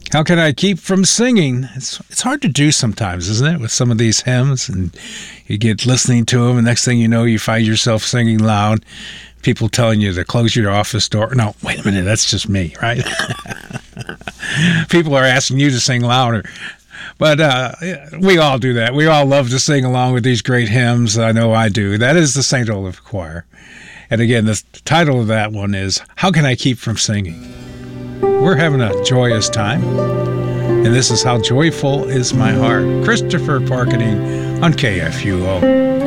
How can I keep from singing? It's hard to do sometimes, isn't it, with some of these hymns? And you get listening to them, and next thing you know, you find yourself singing loud. People telling you to close your office door. No, wait a minute, that's just me, right? People are asking you to sing louder. But we all do that. We all love to sing along with these great hymns. I know I do. That is the St. Olaf Choir. And again, the title of that one is, How Can I Keep from Singing? We're having a joyous time, and this is How Joyful Is My Heart. Christopher Parkening on KFUO.